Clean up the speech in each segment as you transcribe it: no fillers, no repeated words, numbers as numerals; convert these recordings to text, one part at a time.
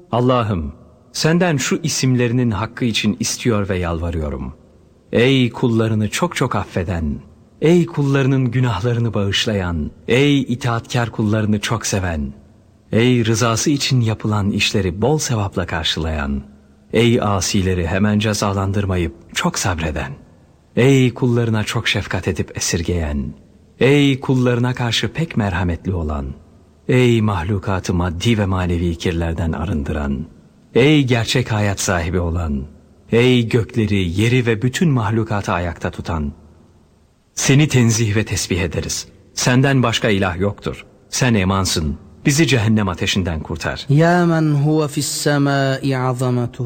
Allah'ım, senden şu isimlerinin hakkı için istiyor ve yalvarıyorum. Ey kullarını çok çok affeden, ey kullarının günahlarını bağışlayan, ey itaatkar kullarını çok seven, ey rızası için yapılan işleri bol sevapla karşılayan, ey asileri hemen cezalandırmayıp çok sabreden, ey kullarına çok şefkat edip esirgeyen, ey kullarına karşı pek merhametli olan, ey mahlukatı maddi ve manevi kirlerden arındıran, ey gerçek hayat sahibi olan, ey gökleri, yeri ve bütün mahlukatı ayakta tutan, seni tenzih ve tesbih ederiz. Senden başka ilah yoktur. Sen emansın. Bizi cehennem ateşinden kurtar. Ya men huve fissemâi azametuh.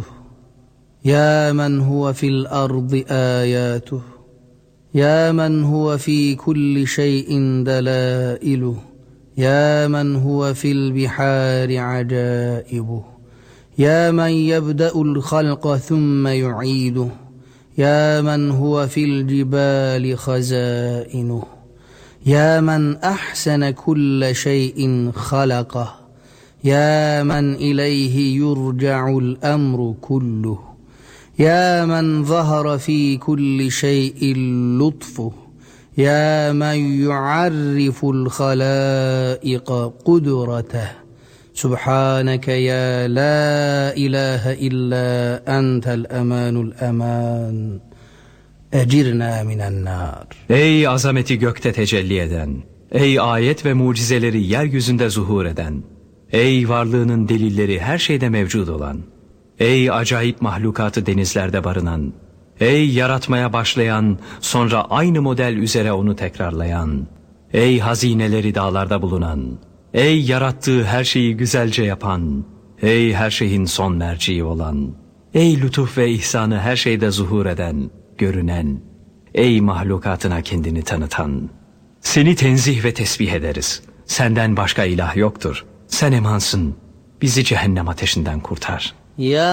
Ya men huve fil ardı âyâtuh. Ya men huve fi kulli şeyin delâiluh. Ya men huve fil bihâri acâibuh. Ya men yebde'ul halqa thumme yu'iduh. Ya men huve fil cibâli khazâinuh. Ya men ahsene kulle şeyin halakah. Ya men ileyhi yurca'ul emru kulluh. Ya men zahara fi kulli şeyin lutfuh. Ya men yu'arriful halâiqa kudreteh. Subhaneke ya la ilahe illa entel emanul eman. Ecirna minen nar. Ey azameti gökte tecelli eden, ey ayet ve mucizeleri yeryüzünde zuhur eden, ey varlığının delilleri her şeyde mevcud olan, ey acayip mahlukatı denizlerde barınan, ey yaratmaya başlayan, sonra aynı model üzere onu tekrarlayan, ey hazineleri dağlarda bulunan, ey yarattığı her şeyi güzelce yapan, ey her şeyin son merciği olan, ey lütuf ve ihsanı her şeyde zuhur eden, görünen, ey mahlukatına kendini tanıtan, seni tenzih ve tesbih ederiz. Senden başka ilah yoktur. Sen emansın. Bizi cehennem ateşinden kurtar. Ya